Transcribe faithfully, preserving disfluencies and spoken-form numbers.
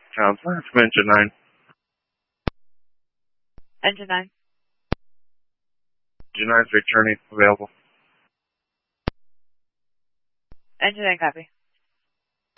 Counselor from Engine nine. Engine nine. Engine nine is returning available. Engine nine, copy.